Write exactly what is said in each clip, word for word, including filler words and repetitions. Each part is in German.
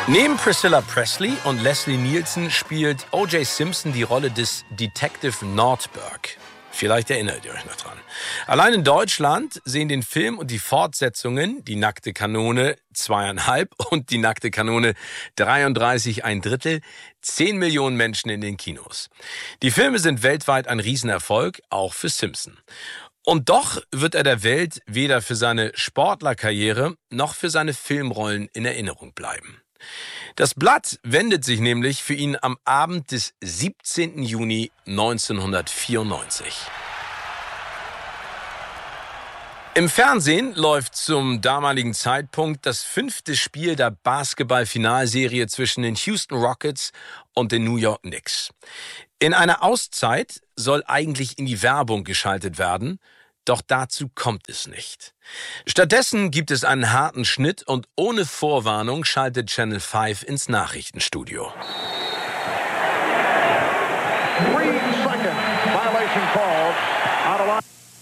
Neben Priscilla Presley und Leslie Nielsen spielt O J Simpson die Rolle des Detective Nordberg. Vielleicht erinnert ihr euch noch dran. Allein in Deutschland sehen den Film und die Fortsetzungen Die nackte Kanone zweieinhalb und Die nackte Kanone dreiunddreißig ein Drittel zehn Millionen Menschen in den Kinos. Die Filme sind weltweit ein Riesenerfolg, auch für Simpson. Und doch wird er der Welt weder für seine Sportlerkarriere noch für seine Filmrollen in Erinnerung bleiben. Das Blatt wendet sich nämlich für ihn am Abend des siebzehnten Juni neunzehnhundertvierundneunzig. Im Fernsehen läuft zum damaligen Zeitpunkt das fünfte Spiel der Basketball-Finalserie zwischen den Houston Rockets und den New York Knicks. In einer Auszeit soll eigentlich in die Werbung geschaltet werden, doch dazu kommt es nicht. Stattdessen gibt es einen harten Schnitt und ohne Vorwarnung schaltet Channel fünf ins Nachrichtenstudio. Three second violation called out of line.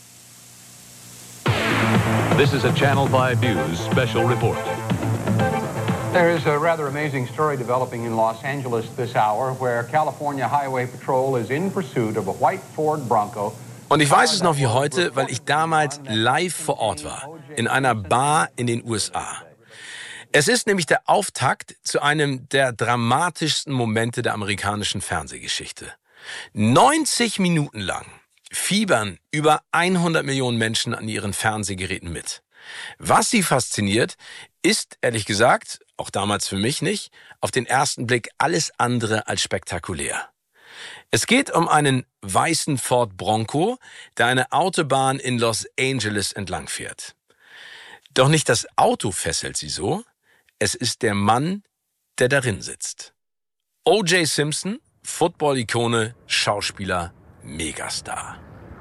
This is a Channel five News special report. There is a rather amazing story developing in Los Angeles this hour where California Highway Patrol is in pursuit of a white Ford Bronco. Und ich weiß es noch wie heute, weil ich damals live vor Ort war, in einer Bar in den U S A. Es ist nämlich der Auftakt zu einem der dramatischsten Momente der amerikanischen Fernsehgeschichte. neunzig Minuten lang fiebern über hundert Millionen Menschen an ihren Fernsehgeräten mit. Was sie fasziniert, ist, ehrlich gesagt, auch damals für mich nicht, auf den ersten Blick alles andere als spektakulär. Es geht um einen weißen Ford Bronco, der eine Autobahn in Los Angeles entlang fährt. Doch nicht das Auto fesselt sie so, es ist der Mann, der darin sitzt. O J Simpson, Football-Ikone, Schauspieler, Megastar.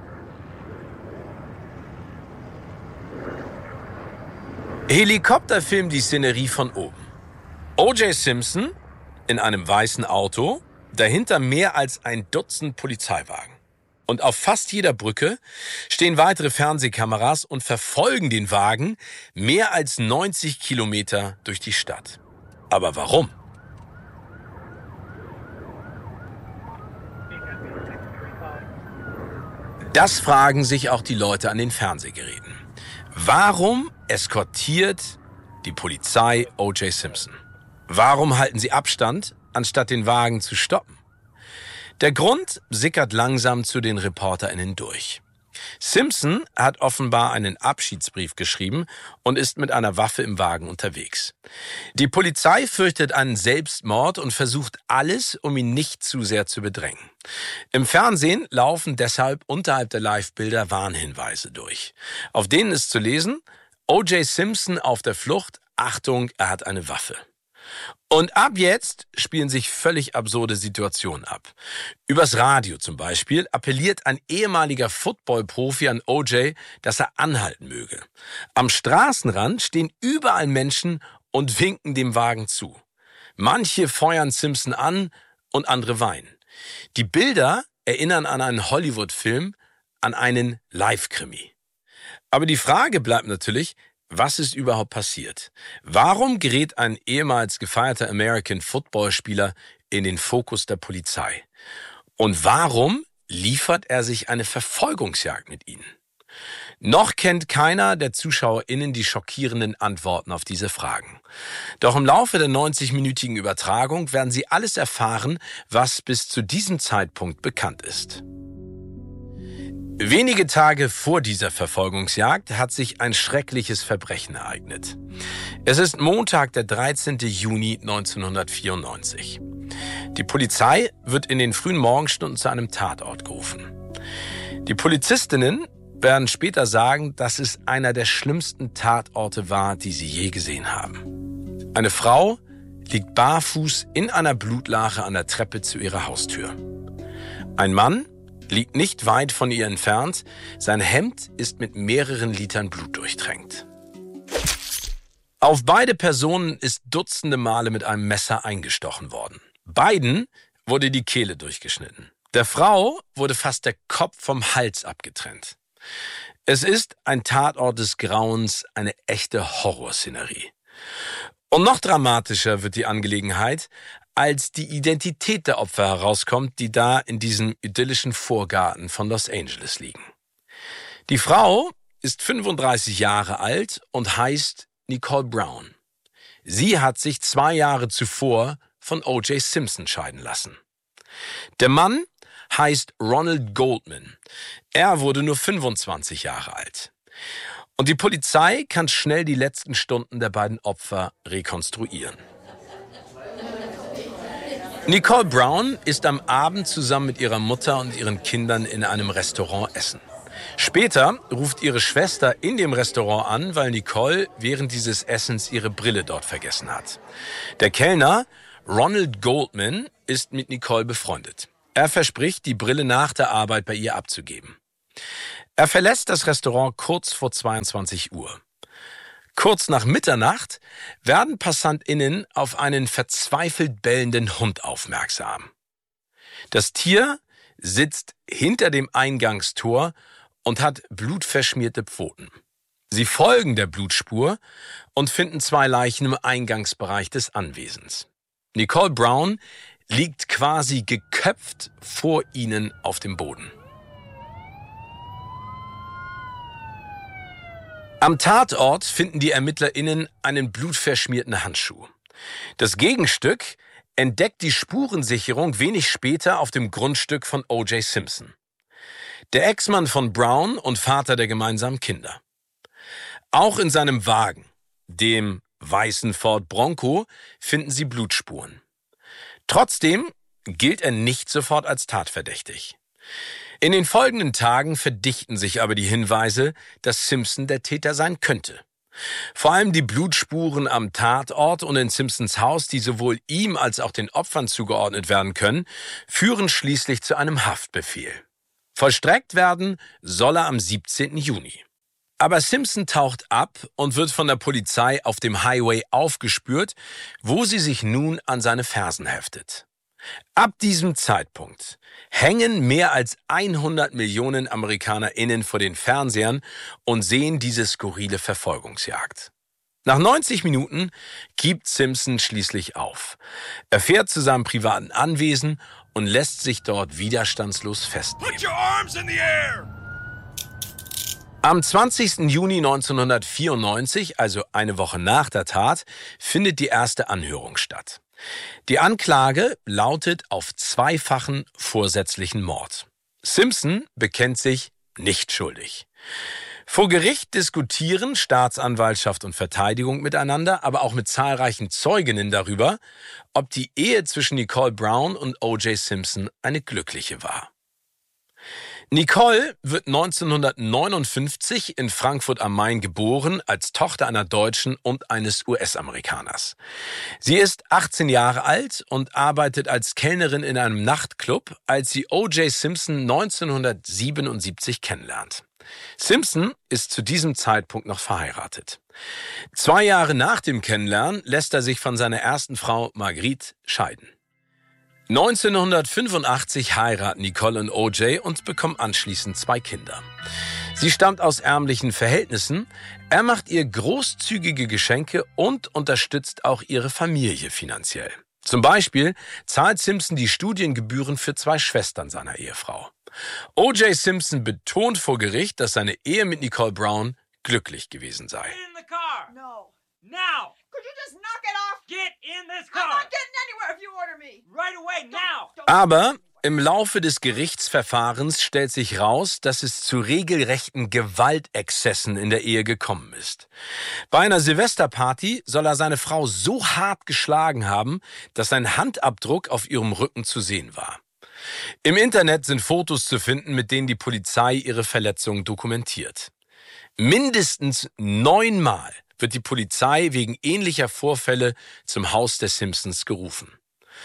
Helikopter filmt die Szenerie von oben. O J Simpson in einem weißen Auto, dahinter mehr als ein Dutzend Polizeiwagen. Und auf fast jeder Brücke stehen weitere Fernsehkameras und verfolgen den Wagen mehr als neunzig Kilometer durch die Stadt. Aber warum? Das fragen sich auch die Leute an den Fernsehgeräten. Warum eskortiert die Polizei O J Simpson? Warum halten sie Abstand, anstatt den Wagen zu stoppen? Der Grund sickert langsam zu den ReporterInnen durch. Simpson hat offenbar einen Abschiedsbrief geschrieben und ist mit einer Waffe im Wagen unterwegs. Die Polizei fürchtet einen Selbstmord und versucht alles, um ihn nicht zu sehr zu bedrängen. Im Fernsehen laufen deshalb unterhalb der Live-Bilder Warnhinweise durch. Auf denen ist zu lesen: O J Simpson auf der Flucht, Achtung, er hat eine Waffe. Und ab jetzt spielen sich völlig absurde Situationen ab. Übers Radio zum Beispiel appelliert ein ehemaliger Football-Profi an O J, dass er anhalten möge. Am Straßenrand stehen überall Menschen und winken dem Wagen zu. Manche feuern Simpson an und andere weinen. Die Bilder erinnern an einen Hollywood-Film, an einen Live-Krimi. Aber die Frage bleibt natürlich: Was ist überhaupt passiert? Warum gerät ein ehemals gefeierter American Football-Spieler in den Fokus der Polizei? Und warum liefert er sich eine Verfolgungsjagd mit ihnen? Noch kennt keiner der ZuschauerInnen die schockierenden Antworten auf diese Fragen. Doch im Laufe der neunzig-minütigen Übertragung werden sie alles erfahren, was bis zu diesem Zeitpunkt bekannt ist. Wenige Tage vor dieser Verfolgungsjagd hat sich ein schreckliches Verbrechen ereignet. Es ist Montag, der dreizehnten Juni neunzehnhundertvierundneunzig. Die Polizei wird in den frühen Morgenstunden zu einem Tatort gerufen. Die Polizistinnen werden später sagen, dass es einer der schlimmsten Tatorte war, die sie je gesehen haben. Eine Frau liegt barfuß in einer Blutlache an der Treppe zu ihrer Haustür. Ein Mann liegt nicht weit von ihr entfernt. Sein Hemd ist mit mehreren Litern Blut durchtränkt. Auf beide Personen ist dutzende Male mit einem Messer eingestochen worden. Beiden wurde die Kehle durchgeschnitten. Der Frau wurde fast der Kopf vom Hals abgetrennt. Es ist ein Tatort des Grauens, eine echte Horrorszenerie. Und noch dramatischer wird die Angelegenheit, als die Identität der Opfer herauskommt, die da in diesem idyllischen Vorgarten von Los Angeles liegen. Die Frau ist fünfunddreißig Jahre alt und heißt Nicole Brown. Sie hat sich zwei Jahre zuvor von O J Simpson scheiden lassen. Der Mann heißt Ronald Goldman. Er wurde nur fünfundzwanzig Jahre alt. Und die Polizei kann schnell die letzten Stunden der beiden Opfer rekonstruieren. Nicole Brown ist am Abend zusammen mit ihrer Mutter und ihren Kindern in einem Restaurant essen. Später ruft ihre Schwester in dem Restaurant an, weil Nicole während dieses Essens ihre Brille dort vergessen hat. Der Kellner, Ronald Goldman, ist mit Nicole befreundet. Er verspricht, die Brille nach der Arbeit bei ihr abzugeben. Er verlässt das Restaurant kurz vor zweiundzwanzig Uhr. Kurz nach Mitternacht werden PassantInnen auf einen verzweifelt bellenden Hund aufmerksam. Das Tier sitzt hinter dem Eingangstor und hat blutverschmierte Pfoten. Sie folgen der Blutspur und finden zwei Leichen im Eingangsbereich des Anwesens. Nicole Brown liegt quasi geköpft vor ihnen auf dem Boden. Am Tatort finden die ErmittlerInnen einen blutverschmierten Handschuh. Das Gegenstück entdeckt die Spurensicherung wenig später auf dem Grundstück von O J Simpson. Der Ex-Mann von Brown und Vater der gemeinsamen Kinder. Auch in seinem Wagen, dem weißen Ford Bronco, finden sie Blutspuren. Trotzdem gilt er nicht sofort als tatverdächtig. In den folgenden Tagen verdichten sich aber die Hinweise, dass Simpson der Täter sein könnte. Vor allem die Blutspuren am Tatort und in Simpsons Haus, die sowohl ihm als auch den Opfern zugeordnet werden können, führen schließlich zu einem Haftbefehl. Vollstreckt werden soll er am siebzehnten Juni. Aber Simpson taucht ab und wird von der Polizei auf dem Highway aufgespürt, wo sie sich nun an seine Fersen heftet. Ab diesem Zeitpunkt hängen mehr als hundert Millionen AmerikanerInnen vor den Fernsehern und sehen diese skurrile Verfolgungsjagd. Nach neunzig Minuten gibt Simpson schließlich auf. Er fährt zu seinem privaten Anwesen und lässt sich dort widerstandslos festnehmen. Put your arms in the air! Am zwanzigsten Juni neunzehnhundertvierundneunzig, also eine Woche nach der Tat, findet die erste Anhörung statt. Die Anklage lautet auf zweifachen vorsätzlichen Mord. Simpson bekennt sich nicht schuldig. Vor Gericht diskutieren Staatsanwaltschaft und Verteidigung miteinander, aber auch mit zahlreichen Zeuginnen darüber, ob die Ehe zwischen Nicole Brown und O J Simpson eine glückliche war. Nicole wird neunzehnhundertneunundfünfzig in Frankfurt am Main geboren, als Tochter einer Deutschen und eines U S-Amerikaners. Sie ist achtzehn Jahre alt und arbeitet als Kellnerin in einem Nachtclub, als sie O J Simpson neunzehnhundertsiebenundsiebzig kennenlernt. Simpson ist zu diesem Zeitpunkt noch verheiratet. Zwei Jahre nach dem Kennenlernen lässt er sich von seiner ersten Frau Marguerite scheiden. neunzehnhundertfünfundachtzig heiraten Nicole und O J und bekommen anschließend zwei Kinder. Sie stammt aus ärmlichen Verhältnissen, er macht ihr großzügige Geschenke und unterstützt auch ihre Familie finanziell. Zum Beispiel zahlt Simpson die Studiengebühren für zwei Schwestern seiner Ehefrau. O J Simpson betont vor Gericht, dass seine Ehe mit Nicole Brown glücklich gewesen sei. Get in the car! No. Now! Could you just knock it off? Get in this I'm car! not getting anywhere if you order me. Right away, now! Aber im Laufe des Gerichtsverfahrens stellt sich raus, dass es zu regelrechten Gewaltexzessen in der Ehe gekommen ist. Bei einer Silvesterparty soll er seine Frau so hart geschlagen haben, dass sein Handabdruck auf ihrem Rücken zu sehen war. Im Internet sind Fotos zu finden, mit denen die Polizei ihre Verletzungen dokumentiert. Mindestens neunmal wird die Polizei wegen ähnlicher Vorfälle zum Haus der Simpsons gerufen.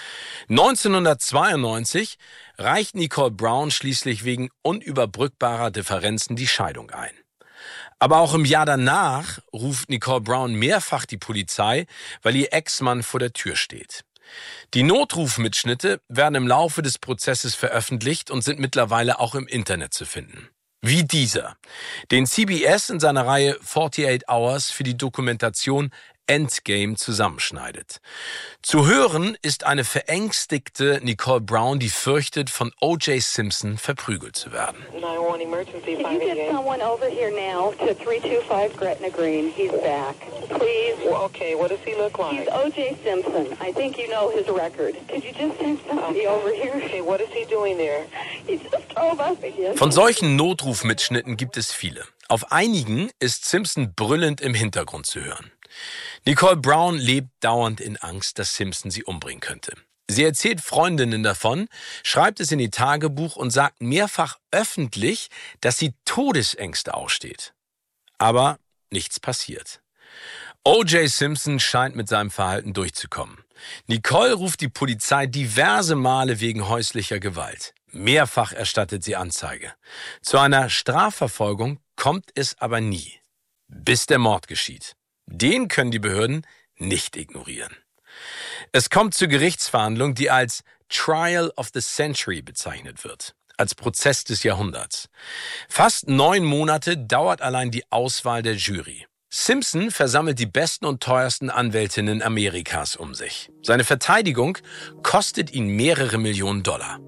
neunzehnhundertzweiundneunzig reicht Nicole Brown schließlich wegen unüberbrückbarer Differenzen die Scheidung ein. Aber auch im Jahr danach ruft Nicole Brown mehrfach die Polizei, weil ihr Ex-Mann vor der Tür steht. Die Notrufmitschnitte werden im Laufe des Prozesses veröffentlicht und sind mittlerweile auch im Internet zu finden. Wie dieser, den C B S in seiner Reihe achtundvierzig Hours für die Dokumentation Endgame zusammenschneidet. Zu hören ist eine verängstigte Nicole Brown, die fürchtet, von O J Simpson verprügelt zu werden. nine one one emergency Can you get someone over here now to three two five Gretna Green? He's back. Please. Well, okay, what does he look like? He's O J Simpson. I think you know his record. Could you just send somebody over here? Okay, what is he doing there? He just drove up again. Von solchen Notrufmitschnitten gibt es viele. Auf einigen ist Simpson brüllend im Hintergrund zu hören. Nicole Brown lebt dauernd in Angst, dass Simpson sie umbringen könnte. Sie erzählt Freundinnen davon, schreibt es in ihr Tagebuch und sagt mehrfach öffentlich, dass sie Todesängste aussteht. Aber nichts passiert. O J Simpson scheint mit seinem Verhalten durchzukommen. Nicole ruft die Polizei diverse Male wegen häuslicher Gewalt. Mehrfach erstattet sie Anzeige. Zu einer Strafverfolgung kommt es aber nie, bis der Mord geschieht. Den können die Behörden nicht ignorieren. Es kommt zur Gerichtsverhandlung, die als Trial of the Century bezeichnet wird, als Prozess des Jahrhunderts. Fast neun Monate dauert allein die Auswahl der Jury. Simpson versammelt die besten und teuersten Anwältinnen Amerikas um sich. Seine Verteidigung kostet ihn mehrere Millionen Dollar.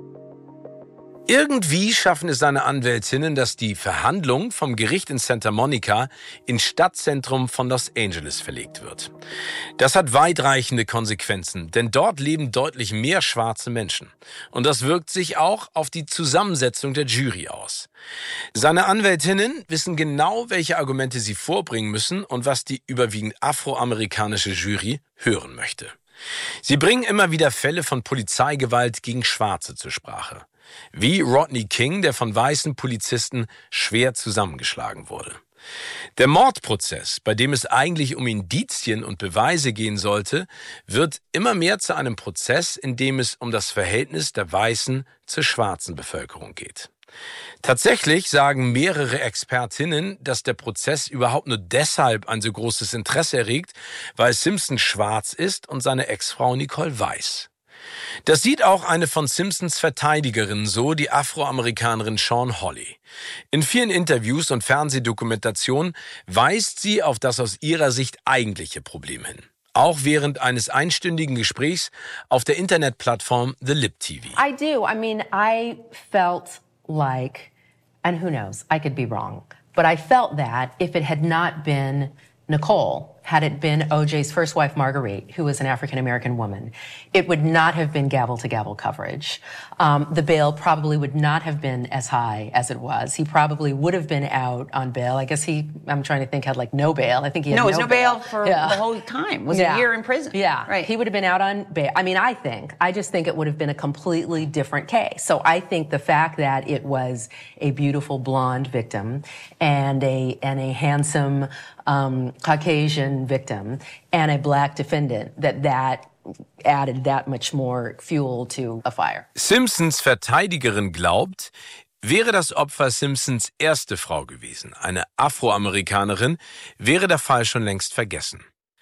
Irgendwie schaffen es seine Anwältinnen, dass die Verhandlung vom Gericht in Santa Monica ins Stadtzentrum von Los Angeles verlegt wird. Das hat weitreichende Konsequenzen, denn dort leben deutlich mehr schwarze Menschen. Und das wirkt sich auch auf die Zusammensetzung der Jury aus. Seine Anwältinnen wissen genau, welche Argumente sie vorbringen müssen und was die überwiegend afroamerikanische Jury hören möchte. Sie bringen immer wieder Fälle von Polizeigewalt gegen Schwarze zur Sprache. Wie Rodney King, der von weißen Polizisten schwer zusammengeschlagen wurde. Der Mordprozess, bei dem es eigentlich um Indizien und Beweise gehen sollte, wird immer mehr zu einem Prozess, in dem es um das Verhältnis der weißen zur schwarzen Bevölkerung geht. Tatsächlich sagen mehrere Expertinnen, dass der Prozess überhaupt nur deshalb ein so großes Interesse erregt, weil Simpson schwarz ist und seine Ex-Frau Nicole weiß. Das sieht auch eine von Simpsons Verteidigerinnen so, die Afroamerikanerin Shawn Holley. In vielen Interviews und Fernsehdokumentationen weist sie auf das aus ihrer Sicht eigentliche Problem hin. Auch während eines einstündigen Gesprächs auf der Internetplattform The Lip T V. I do. I mean, I felt like, and who knows, I could be wrong, but I felt that if it had not been Nicole, had it been O J's first wife, Marguerite, who was an African-American woman, it would not have been gavel-to-gavel coverage. Um, the bail probably would not have been as high as it was. He probably would have been out on bail. I guess he, I'm trying to think, had like no bail. I think he had No, no, it was no bail, for Yeah. the whole time. It was Yeah. a year in prison. Yeah, Right. He would have been out on bail. I mean, I think, I just think it would have been a completely different case. So I think the fact that it was a beautiful blonde victim and a, and a handsome um, Caucasian victim and a black defendant, that that added that much more fuel to a fire. Simpsons Verteidigerin glaubt, wäre das Opfer Simpsons erste Frau gewesen, eine Afroamerikanerin, wäre der Fall schon längst vergessen.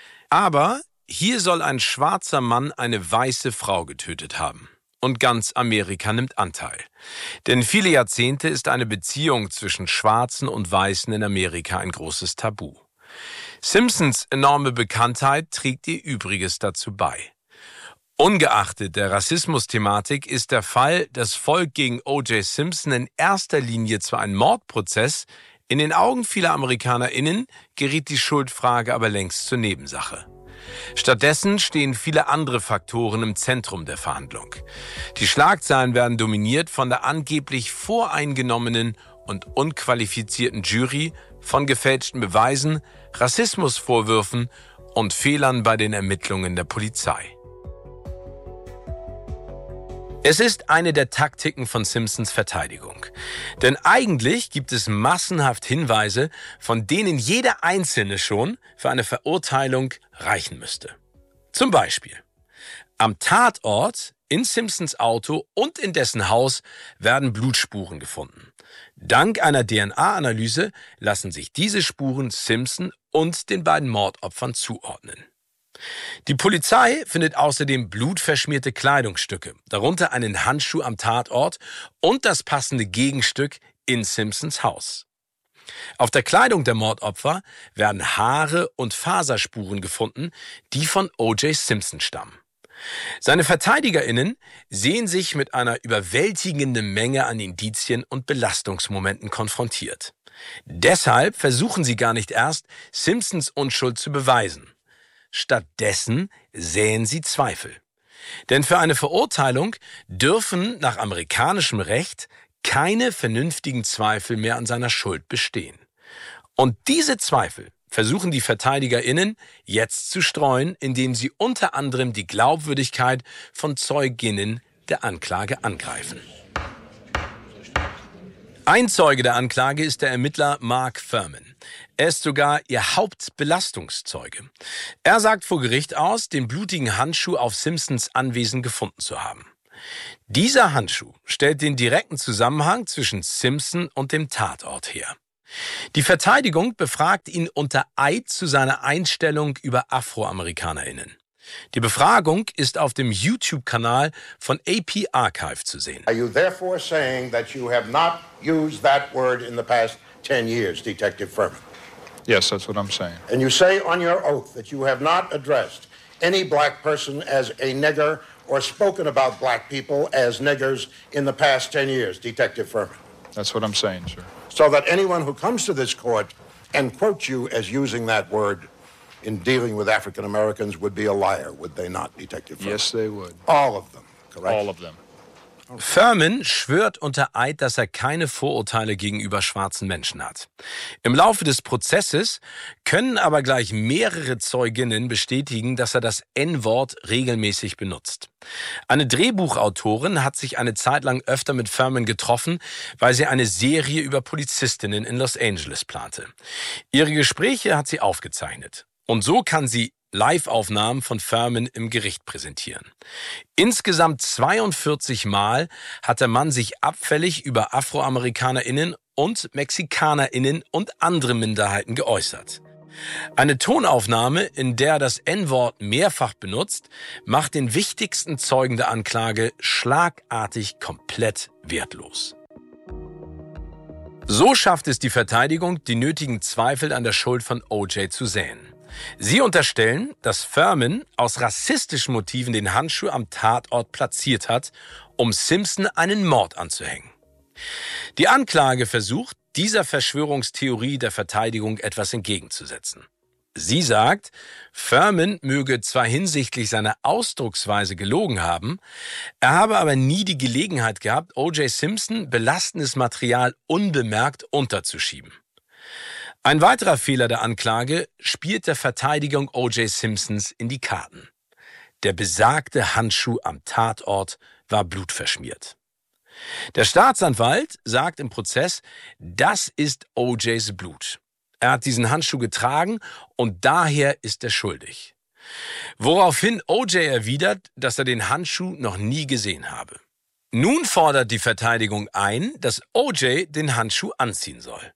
Aber hier soll ein schwarzer Mann eine weiße Frau getötet haben. Und ganz Amerika nimmt Anteil. Denn viele Jahrzehnte ist eine Beziehung zwischen Schwarzen und Weißen in Amerika ein großes Tabu. Simpsons enorme Bekanntheit trägt ihr Übriges dazu bei. Ungeachtet der Rassismus-Thematik ist der Fall, das Volk gegen O J Simpson in erster Linie zwar ein Mordprozess, in den Augen vieler AmerikanerInnen geriet die Schuldfrage aber längst zur Nebensache. Stattdessen stehen viele andere Faktoren im Zentrum der Verhandlung. Die Schlagzeilen werden dominiert von der angeblich voreingenommenen und unqualifizierten Jury, von gefälschten Beweisen, Rassismusvorwürfen und Fehlern bei den Ermittlungen der Polizei. Es ist eine der Taktiken von Simpsons Verteidigung. Denn eigentlich gibt es massenhaft Hinweise, von denen jeder einzelne schon für eine Verurteilung reichen müsste. Zum Beispiel: Am Tatort, in Simpsons Auto und in dessen Haus werden Blutspuren gefunden. Dank einer D N A-Analyse lassen sich diese Spuren Simpson und den beiden Mordopfern zuordnen. Die Polizei findet außerdem blutverschmierte Kleidungsstücke, darunter einen Handschuh am Tatort und das passende Gegenstück in Simpsons Haus. Auf der Kleidung der Mordopfer werden Haare und Faserspuren gefunden, die von O J Simpson stammen. Seine VerteidigerInnen sehen sich mit einer überwältigenden Menge an Indizien und Belastungsmomenten konfrontiert. Deshalb versuchen sie gar nicht erst, Simpsons Unschuld zu beweisen. Stattdessen säen sie Zweifel. Denn für eine Verurteilung dürfen nach amerikanischem Recht keine vernünftigen Zweifel mehr an seiner Schuld bestehen. Und diese Zweifel versuchen die VerteidigerInnen jetzt zu streuen, indem sie unter anderem die Glaubwürdigkeit von Zeuginnen der Anklage angreifen. Ein Zeuge der Anklage ist der Ermittler Mark Fuhrman. Er ist sogar ihr Hauptbelastungszeuge. Er sagt vor Gericht aus, den blutigen Handschuh auf Simpsons Anwesen gefunden zu haben. Dieser Handschuh stellt den direkten Zusammenhang zwischen Simpson und dem Tatort her. Die Verteidigung befragt ihn unter Eid zu seiner Einstellung über AfroamerikanerInnen. Die Befragung ist auf dem YouTube-Kanal von A P Archive zu sehen. Are you therefore saying that you have not used that word in the past ten years, Detective Fuhrman? Yes, that's what I'm saying. And you say on your oath that you have not addressed any black person as a nigger or spoken about black people as niggers in the past ten years, Detective Fuhrman? That's what I'm saying, sir. So that anyone who comes to this court and quotes you as using that word in dealing with African Americans would be a liar, would they not, Detective Fuhrman? Yes, they would. All of them, correct? All of them. Fuhrman schwört unter Eid, dass er keine Vorurteile gegenüber schwarzen Menschen hat. Im Laufe des Prozesses können aber gleich mehrere Zeuginnen bestätigen, dass er das En-Wort regelmäßig benutzt. Eine Drehbuchautorin hat sich eine Zeit lang öfter mit Fuhrman getroffen, weil sie eine Serie über Polizistinnen in Los Angeles plante. Ihre Gespräche hat sie aufgezeichnet. Und so kann sie Live-Aufnahmen von Fuhrman im Gericht präsentieren. Insgesamt zweiundvierzig Mal hat der Mann sich abfällig über AfroamerikanerInnen und MexikanerInnen und andere Minderheiten geäußert. Eine Tonaufnahme, in der er das En-Wort mehrfach benutzt, macht den wichtigsten Zeugen der Anklage schlagartig komplett wertlos. So schafft es die Verteidigung, die nötigen Zweifel an der Schuld von O J zu säen. Sie unterstellen, dass Fuhrman aus rassistischen Motiven den Handschuh am Tatort platziert hat, um Simpson einen Mord anzuhängen. Die Anklage versucht, dieser Verschwörungstheorie der Verteidigung etwas entgegenzusetzen. Sie sagt, Fuhrman möge zwar hinsichtlich seiner Ausdrucksweise gelogen haben, er habe aber nie die Gelegenheit gehabt, O J Simpson belastendes Material unbemerkt unterzuschieben. Ein weiterer Fehler der Anklage spielt der Verteidigung O J Simpsons in die Karten. Der besagte Handschuh am Tatort war blutverschmiert. Der Staatsanwalt sagt im Prozess, das ist O Js Blut. Er hat diesen Handschuh getragen und daher ist er schuldig. Woraufhin O J erwidert, dass er den Handschuh noch nie gesehen habe. Nun fordert die Verteidigung ein, dass O J den Handschuh anziehen soll.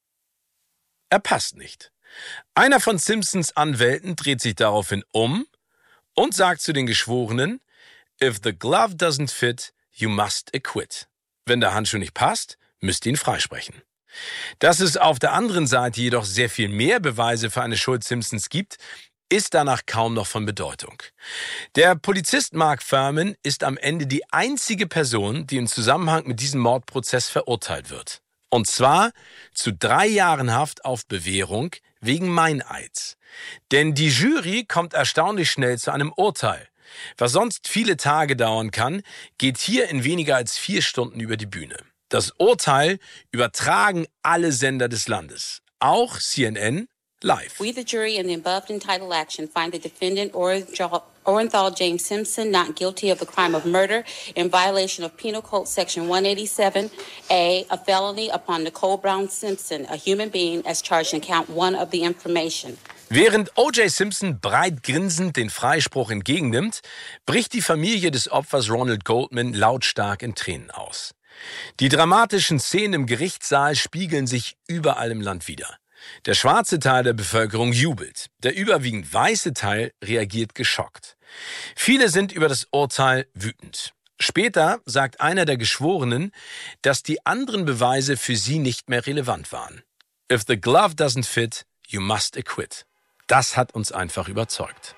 Er passt nicht. Einer von Simpsons Anwälten dreht sich daraufhin um und sagt zu den Geschworenen, if the glove doesn't fit, you must acquit. Wenn der Handschuh nicht passt, müsst ihr ihn freisprechen. Dass es auf der anderen Seite jedoch sehr viel mehr Beweise für eine Schuld Simpsons gibt, ist danach kaum noch von Bedeutung. Der Polizist Mark Fuhrman ist am Ende die einzige Person, die im Zusammenhang mit diesem Mordprozess verurteilt wird. Und zwar zu drei Jahren Haft auf Bewährung wegen Meineids. Denn die Jury kommt erstaunlich schnell zu einem Urteil. Was sonst viele Tage dauern kann, geht hier in weniger als vier Stunden über die Bühne. Das Urteil übertragen alle Sender des Landes, auch C N N live. We, the jury, in the above entitled action, find the defendant Orenthal James Simpson not guilty of the crime of murder in violation of Penal Code Section one eighty-seven A, a felony upon Nicole Brown Simpson, a human being, as charged in count one of the information. Während O J Simpson breit grinsend den Freispruch entgegennimmt, bricht die Familie des Opfers Ronald Goldman lautstark in Tränen aus. Die dramatischen Szenen im Gerichtssaal spiegeln sich überall im Land wider. Der schwarze Teil der Bevölkerung jubelt, der überwiegend weiße Teil reagiert geschockt. Viele sind über das Urteil wütend. Später sagt einer der Geschworenen, dass die anderen Beweise für sie nicht mehr relevant waren. If the glove doesn't fit, you must acquit. Das hat uns einfach überzeugt.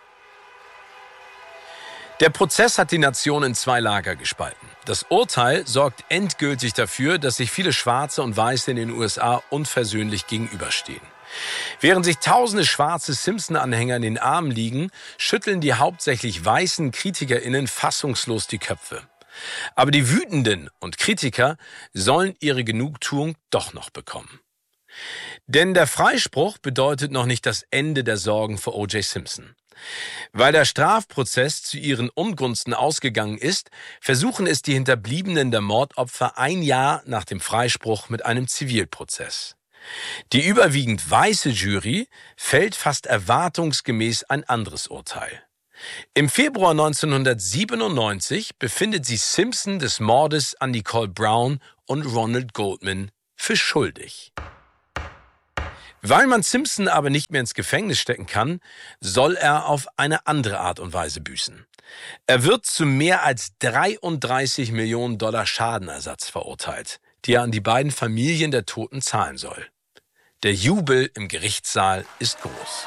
Der Prozess hat die Nation in zwei Lager gespalten. Das Urteil sorgt endgültig dafür, dass sich viele Schwarze und Weiße in den U S A unversöhnlich gegenüberstehen. Während sich tausende schwarze Simpson-Anhänger in den Armen liegen, schütteln die hauptsächlich weißen KritikerInnen fassungslos die Köpfe. Aber die Wütenden und Kritiker sollen ihre Genugtuung doch noch bekommen. Denn der Freispruch bedeutet noch nicht das Ende der Sorgen für O J Simpson. Weil der Strafprozess zu ihren Ungunsten ausgegangen ist, versuchen es die Hinterbliebenen der Mordopfer ein Jahr nach dem Freispruch mit einem Zivilprozess. Die überwiegend weiße Jury fällt fast erwartungsgemäß ein anderes Urteil. Im Februar neunzehnhundertsiebenundneunzig befindet sie Simpson des Mordes an Nicole Brown und Ronald Goldman für schuldig. Weil man Simpson aber nicht mehr ins Gefängnis stecken kann, soll er auf eine andere Art und Weise büßen. Er wird zu mehr als dreiunddreißig Millionen Dollar Schadenersatz verurteilt, die er an die beiden Familien der Toten zahlen soll. Der Jubel im Gerichtssaal ist groß.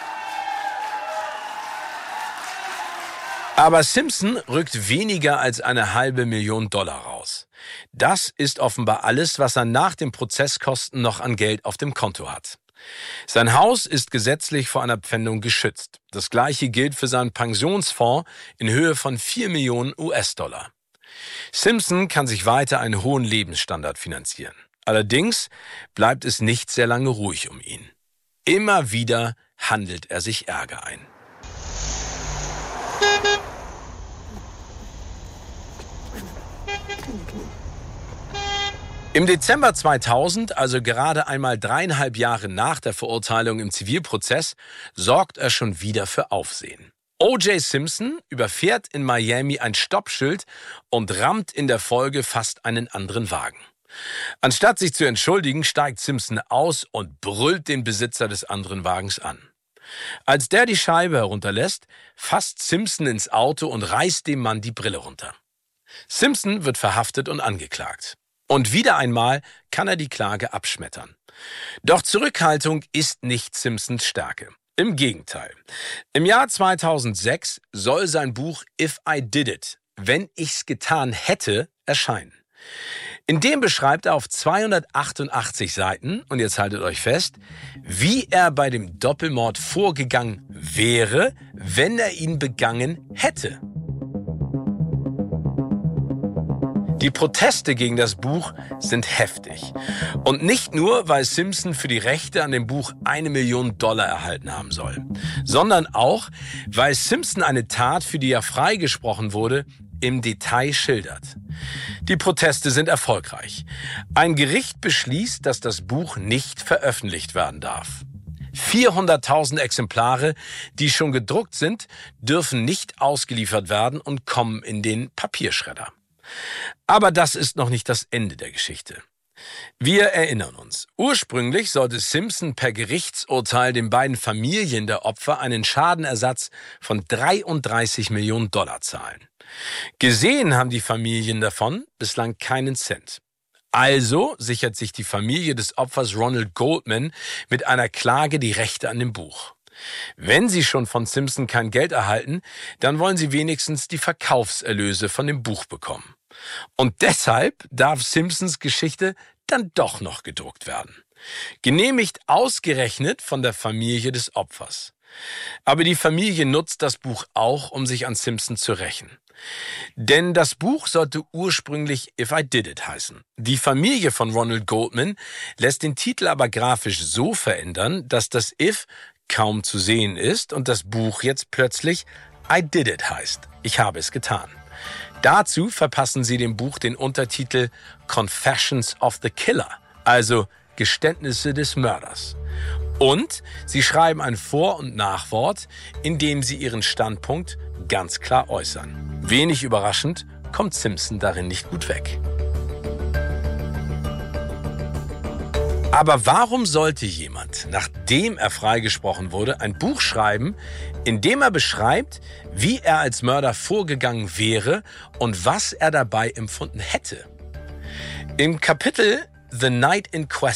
Aber Simpson rückt weniger als eine halbe Million Dollar raus. Das ist offenbar alles, was er nach den Prozesskosten noch an Geld auf dem Konto hat. Sein Haus ist gesetzlich vor einer Pfändung geschützt. Das gleiche gilt für seinen Pensionsfonds in Höhe von vier Millionen U S-Dollar. Simpson kann sich weiter einen hohen Lebensstandard finanzieren. Allerdings bleibt es nicht sehr lange ruhig um ihn. Immer wieder handelt er sich Ärger ein. Im Dezember zweitausend, also gerade einmal dreieinhalb Jahre nach der Verurteilung im Zivilprozess, sorgt er schon wieder für Aufsehen. O J Simpson überfährt in Miami ein Stoppschild und rammt in der Folge fast einen anderen Wagen. Anstatt sich zu entschuldigen, steigt Simpson aus und brüllt den Besitzer des anderen Wagens an. Als der die Scheibe herunterlässt, fasst Simpson ins Auto und reißt dem Mann die Brille runter. Simpson wird verhaftet und angeklagt. Und wieder einmal kann er die Klage abschmettern. Doch Zurückhaltung ist nicht Simpsons Stärke. Im Gegenteil. Im Jahr zweitausendsechs soll sein Buch If I Did It, wenn ich's getan hätte, erscheinen. In dem beschreibt er auf zweihundertachtundachtzig Seiten, und jetzt haltet euch fest, wie er bei dem Doppelmord vorgegangen wäre, wenn er ihn begangen hätte. Die Proteste gegen das Buch sind heftig. Und nicht nur, weil Simpson für die Rechte an dem Buch eine Million Dollar erhalten haben soll, sondern auch, weil Simpson eine Tat, für die er freigesprochen wurde, im Detail schildert. Die Proteste sind erfolgreich. Ein Gericht beschließt, dass das Buch nicht veröffentlicht werden darf. vierhunderttausend Exemplare, die schon gedruckt sind, dürfen nicht ausgeliefert werden und kommen in den Papierschredder. Aber das ist noch nicht das Ende der Geschichte. Wir erinnern uns. Ursprünglich sollte Simpson per Gerichtsurteil den beiden Familien der Opfer einen Schadenersatz von dreiunddreißig Millionen Dollar zahlen. Gesehen haben die Familien davon bislang keinen Cent. Also sichert sich die Familie des Opfers Ronald Goldman mit einer Klage die Rechte an dem Buch. Wenn sie schon von Simpson kein Geld erhalten, dann wollen sie wenigstens die Verkaufserlöse von dem Buch bekommen. Und deshalb darf Simpsons Geschichte dann doch noch gedruckt werden. Genehmigt ausgerechnet von der Familie des Opfers. Aber die Familie nutzt das Buch auch, um sich an Simpson zu rächen. Denn das Buch sollte ursprünglich If I Did It heißen. Die Familie von Ronald Goldman lässt den Titel aber grafisch so verändern, dass das If kaum zu sehen ist und das Buch jetzt plötzlich I Did It heißt. Ich habe es getan. Dazu verpassen sie dem Buch den Untertitel Confessions of the Killer, also Geständnisse des Mörders. Und sie schreiben ein Vor- und Nachwort, in dem sie ihren Standpunkt ganz klar äußern. Wenig überraschend kommt Simpson darin nicht gut weg. Aber warum sollte jemand, nachdem er freigesprochen wurde, ein Buch schreiben, in dem er beschreibt, wie er als Mörder vorgegangen wäre und was er dabei empfunden hätte? Im Kapitel The Night in Question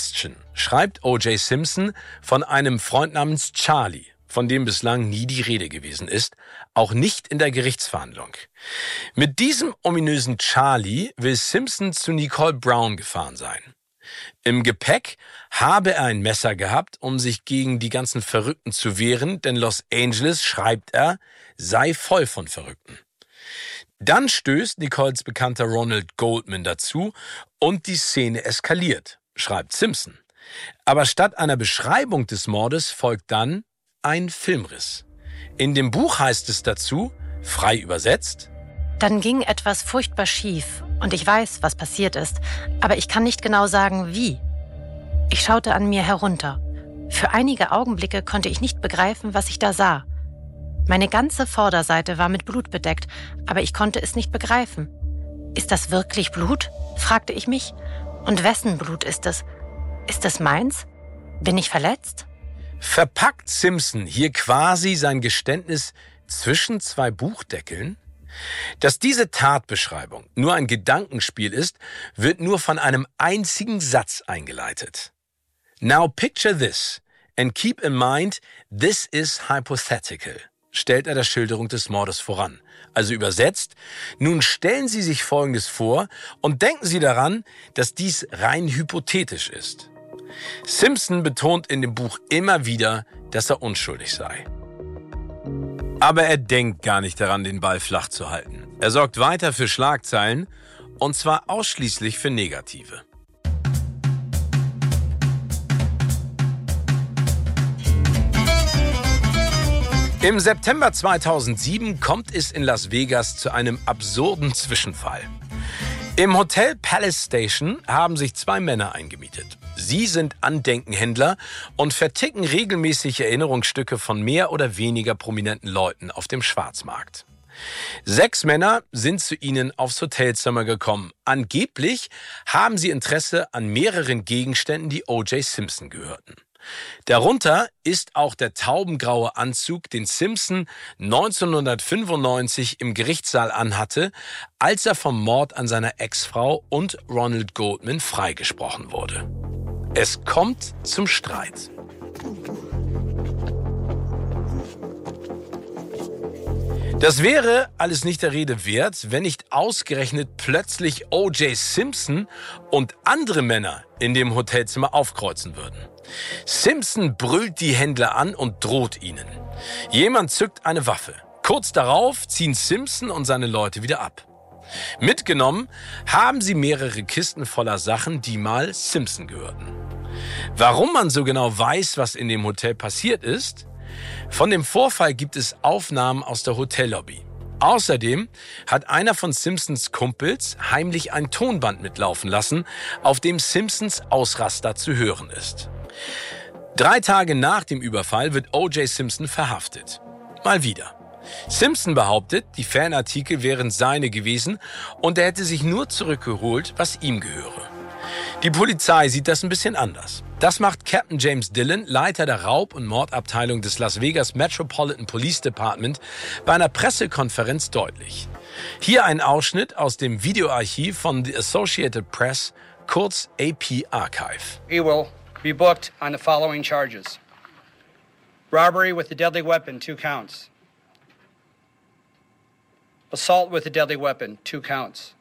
schreibt O J Simpson von einem Freund namens Charlie, von dem bislang nie die Rede gewesen ist, auch nicht in der Gerichtsverhandlung. Mit diesem ominösen Charlie will Simpson zu Nicole Brown gefahren sein. Im Gepäck habe er ein Messer gehabt, um sich gegen die ganzen Verrückten zu wehren, denn Los Angeles, schreibt er, sei voll von Verrückten. Dann stößt Nicoles bekannter Ronald Goldman dazu und die Szene eskaliert, schreibt Simpson. Aber statt einer Beschreibung des Mordes folgt dann ein Filmriss. In dem Buch heißt es dazu, frei übersetzt: Dann ging etwas furchtbar schief und ich weiß, was passiert ist, aber ich kann nicht genau sagen, wie. Ich schaute an mir herunter. Für einige Augenblicke konnte ich nicht begreifen, was ich da sah. Meine ganze Vorderseite war mit Blut bedeckt, aber ich konnte es nicht begreifen. Ist das wirklich Blut? Fragte ich mich. Und wessen Blut ist es? Ist es meins? Bin ich verletzt? Verpackt Simpson hier quasi sein Geständnis zwischen zwei Buchdeckeln? Dass diese Tatbeschreibung nur ein Gedankenspiel ist, wird nur von einem einzigen Satz eingeleitet. Now picture this and keep in mind, this is hypothetical, stellt er der Schilderung des Mordes voran. Also übersetzt, nun stellen Sie sich Folgendes vor und denken Sie daran, dass dies rein hypothetisch ist. Simpson betont in dem Buch immer wieder, dass er unschuldig sei. Aber er denkt gar nicht daran, den Ball flach zu halten. Er sorgt weiter für Schlagzeilen, und zwar ausschließlich für negative. Im September zweitausendsieben kommt es in Las Vegas zu einem absurden Zwischenfall. Im Hotel Palace Station haben sich zwei Männer eingemietet. Sie sind Andenkenhändler und verticken regelmäßig Erinnerungsstücke von mehr oder weniger prominenten Leuten auf dem Schwarzmarkt. Sechs Männer sind zu ihnen aufs Hotelzimmer gekommen. Angeblich haben sie Interesse an mehreren Gegenständen, die O J Simpson gehörten. Darunter ist auch der taubengraue Anzug, den Simpson neunzehnhundertfünfundneunzig im Gerichtssaal anhatte, als er vom Mord an seiner Ex-Frau und Ronald Goldman freigesprochen wurde. Es kommt zum Streit. Das wäre alles nicht der Rede wert, wenn nicht ausgerechnet plötzlich O J Simpson und andere Männer in dem Hotelzimmer aufkreuzen würden. Simpson brüllt die Händler an und droht ihnen. Jemand zückt eine Waffe. Kurz darauf ziehen Simpson und seine Leute wieder ab. Mitgenommen haben sie mehrere Kisten voller Sachen, die mal Simpson gehörten. Warum man so genau weiß, was in dem Hotel passiert ist? Von dem Vorfall gibt es Aufnahmen aus der Hotellobby. Außerdem hat einer von Simpsons Kumpels heimlich ein Tonband mitlaufen lassen, auf dem Simpsons Ausraster zu hören ist. Drei Tage nach dem Überfall wird O J Simpson verhaftet. Mal wieder. Simpson behauptet, die Fanartikel wären seine gewesen und er hätte sich nur zurückgeholt, was ihm gehöre. Die Polizei sieht das ein bisschen anders. Das macht Captain James Dillon, Leiter der Raub- und Mordabteilung des Las Vegas Metropolitan Police Department, bei einer Pressekonferenz deutlich. Hier ein Ausschnitt aus dem Videoarchiv von The Associated Press, kurz A P Archive. He will be booked on the following charges. Robbery with a deadly weapon, two counts. Assault with a deadly weapon, two counts.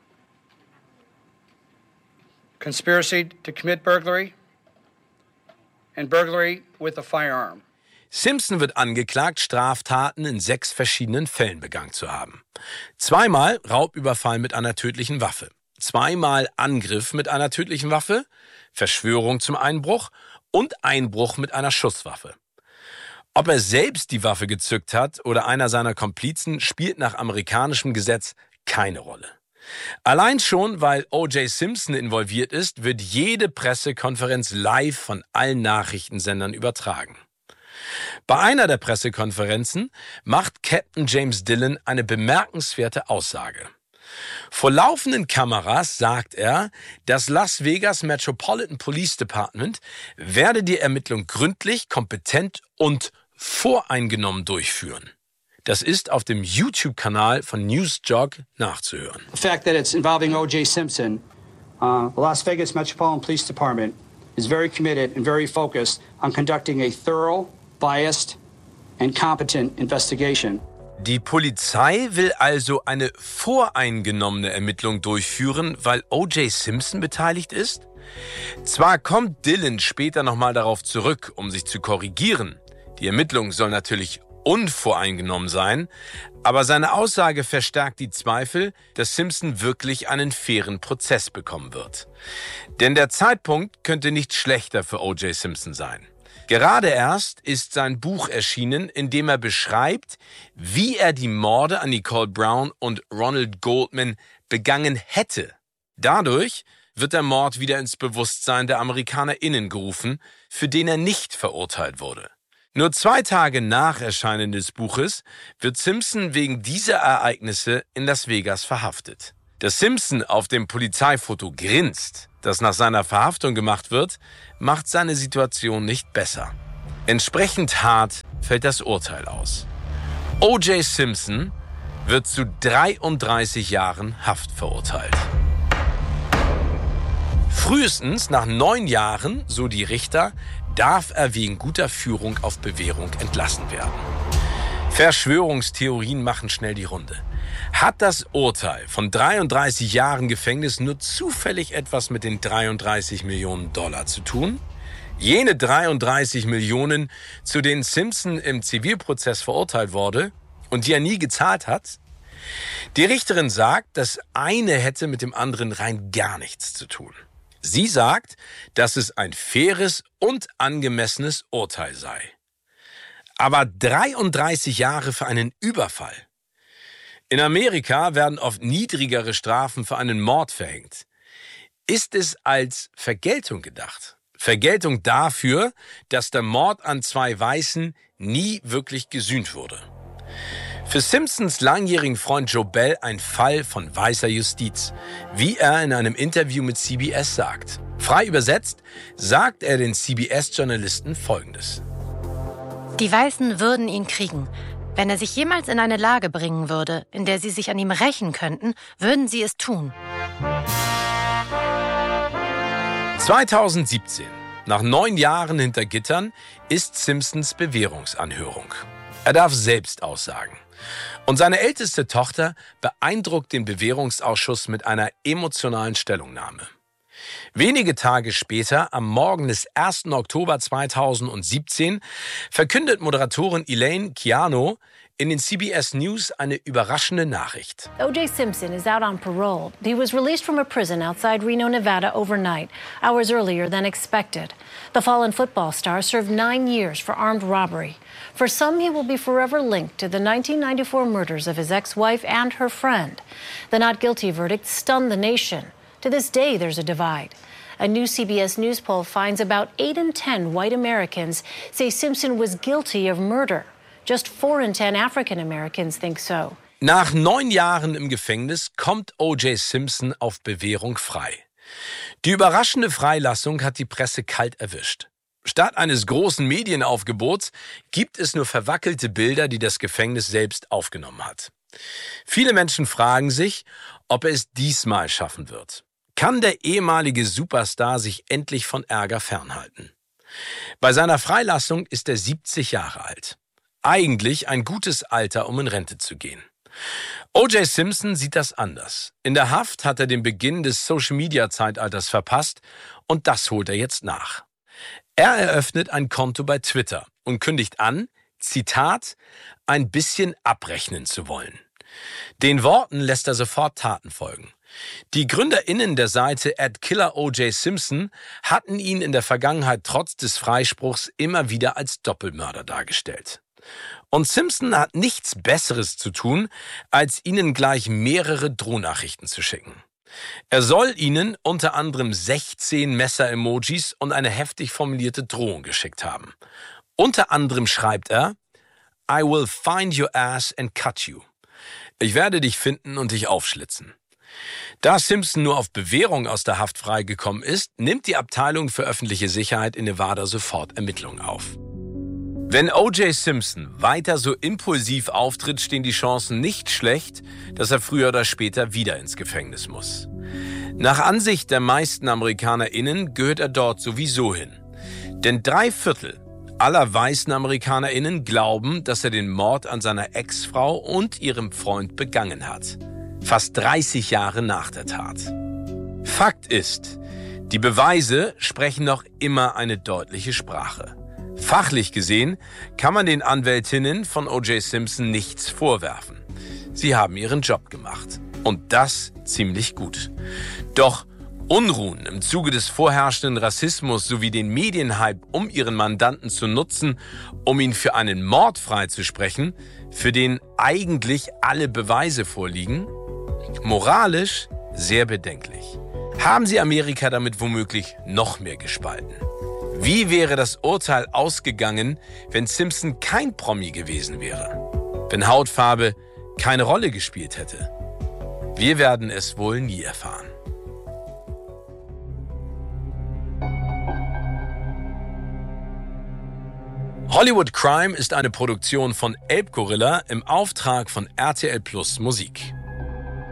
Conspiracy to commit burglary and burglary with a firearm. Simpson wird angeklagt, Straftaten in sechs verschiedenen Fällen begangen zu haben. Zweimal Raubüberfall mit einer tödlichen Waffe. Zweimal Angriff mit einer tödlichen Waffe, Verschwörung zum Einbruch und Einbruch mit einer Schusswaffe. Ob er selbst die Waffe gezückt hat oder einer seiner Komplizen, spielt nach amerikanischem Gesetz keine Rolle. Allein schon, weil O J Simpson involviert ist, wird jede Pressekonferenz live von allen Nachrichtensendern übertragen. Bei einer der Pressekonferenzen macht Captain James Dillon eine bemerkenswerte Aussage. Vor laufenden Kameras sagt er, das Las Vegas Metropolitan Police Department werde die Ermittlung gründlich, kompetent und voreingenommen durchführen. Das ist auf dem YouTube-Kanal von Newsjog nachzuhören. The fact that it's involving O J Simpson, uh, the Las Vegas Metropolitan Police Department is very committed and very focused on conducting a thorough, biased, and competent investigation. Die Polizei will also eine voreingenommene Ermittlung durchführen, weil O J Simpson beteiligt ist? Zwar kommt Dillon später nochmal darauf zurück, um sich zu korrigieren. Die Ermittlung soll natürlich unvoreingenommen sein, aber seine Aussage verstärkt die Zweifel, dass Simpson wirklich einen fairen Prozess bekommen wird. Denn der Zeitpunkt könnte nicht schlechter für O J Simpson sein. Gerade erst ist sein Buch erschienen, in dem er beschreibt, wie er die Morde an Nicole Brown und Ronald Goldman begangen hätte. Dadurch wird der Mord wieder ins Bewusstsein der AmerikanerInnen gerufen, für den er nicht verurteilt wurde. Nur zwei Tage nach Erscheinen des Buches wird Simpson wegen dieser Ereignisse in Las Vegas verhaftet. Dass Simpson auf dem Polizeifoto grinst, das nach seiner Verhaftung gemacht wird, macht seine Situation nicht besser. Entsprechend hart fällt das Urteil aus. O J Simpson wird zu dreiunddreißig Jahren Haft verurteilt. Frühestens nach neun Jahren, so die Richter, darf er wegen guter Führung auf Bewährung entlassen werden. Verschwörungstheorien machen schnell die Runde. Hat das Urteil von dreiunddreißig Jahren Gefängnis nur zufällig etwas mit den dreiunddreißig Millionen Dollar zu tun? Jene dreiunddreißig Millionen, zu denen Simpson im Zivilprozess verurteilt wurde und die er nie gezahlt hat? Die Richterin sagt, das eine hätte mit dem anderen rein gar nichts zu tun. Sie sagt, dass es ein faires und angemessenes Urteil sei. Aber dreiunddreißig Jahre für einen Überfall. In Amerika werden oft niedrigere Strafen für einen Mord verhängt. Ist es als Vergeltung gedacht? Vergeltung dafür, dass der Mord an zwei Weißen nie wirklich gesühnt wurde. Für Simpsons langjährigen Freund Joe Bell ein Fall von weißer Justiz, wie er in einem Interview mit C B S sagt. Frei übersetzt sagt er den C B S-Journalisten Folgendes. Die Weißen würden ihn kriegen. Wenn er sich jemals in eine Lage bringen würde, in der sie sich an ihm rächen könnten, würden sie es tun. zweitausendsiebzehn, nach neun Jahren hinter Gittern, ist Simpsons Bewährungsanhörung. Er darf selbst aussagen. Und seine älteste Tochter beeindruckt den Bewährungsausschuss mit einer emotionalen Stellungnahme. Wenige Tage später, am Morgen des ersten Oktober zweitausendsiebzehn, verkündet Moderatorin Elaine Keano in den C B S News eine überraschende Nachricht. O J Simpson is out on parole. He was released from a prison outside Reno, Nevada overnight, hours earlier than expected. The fallen football star served nine years for armed robbery. For some, he will be forever linked to the nineteen ninety-four murders of his ex-wife and her friend. The not guilty verdict stunned the nation. To this day, there's a divide. A new C B S News poll finds about eight in ten white Americans say Simpson was guilty of murder. Just four in ten African Americans think so. Nach neun Jahren im Gefängnis kommt O J Simpson auf Bewährung frei. Die überraschende Freilassung hat die Presse kalt erwischt. Statt eines großen Medienaufgebots gibt es nur verwackelte Bilder, die das Gefängnis selbst aufgenommen hat. Viele Menschen fragen sich, ob er es diesmal schaffen wird. Kann der ehemalige Superstar sich endlich von Ärger fernhalten? Bei seiner Freilassung ist er siebzig Jahre alt. Eigentlich ein gutes Alter, um in Rente zu gehen. O J Simpson sieht das anders. In der Haft hat er den Beginn des Social-Media-Zeitalters verpasst und das holt er jetzt nach. Er eröffnet ein Konto bei Twitter und kündigt an, Zitat, ein bisschen abrechnen zu wollen. Den Worten lässt er sofort Taten folgen. Die GründerInnen der Seite at Killer O J Simpson hatten ihn in der Vergangenheit trotz des Freispruchs immer wieder als Doppelmörder dargestellt. Und Simpson hat nichts Besseres zu tun, als ihnen gleich mehrere Drohnachrichten zu schicken. Er soll ihnen unter anderem sechzehn Messer-Emojis und eine heftig formulierte Drohung geschickt haben. Unter anderem schreibt er, I will find your ass and cut you. Ich werde dich finden und dich aufschlitzen. Da Simpson nur auf Bewährung aus der Haft freigekommen ist, nimmt die Abteilung für öffentliche Sicherheit in Nevada sofort Ermittlungen auf. Wenn O J Simpson weiter so impulsiv auftritt, stehen die Chancen nicht schlecht, dass er früher oder später wieder ins Gefängnis muss. Nach Ansicht der meisten AmerikanerInnen gehört er dort sowieso hin. Denn drei Viertel aller weißen AmerikanerInnen glauben, dass er den Mord an seiner Ex-Frau und ihrem Freund begangen hat. Fast dreißig Jahre nach der Tat. Fakt ist, die Beweise sprechen noch immer eine deutliche Sprache. Fachlich gesehen kann man den Anwältinnen von O J Simpson nichts vorwerfen. Sie haben ihren Job gemacht. Und das ziemlich gut. Doch Unruhen im Zuge des vorherrschenden Rassismus sowie den Medienhype um ihren Mandanten zu nutzen, um ihn für einen Mord freizusprechen, für den eigentlich alle Beweise vorliegen? Moralisch sehr bedenklich. Haben sie Amerika damit womöglich noch mehr gespalten? Wie wäre das Urteil ausgegangen, wenn Simpson kein Promi gewesen wäre? Wenn Hautfarbe keine Rolle gespielt hätte? Wir werden es wohl nie erfahren. Hollywood Crime ist eine Produktion von Elbgorilla im Auftrag von R T L Plus Musik.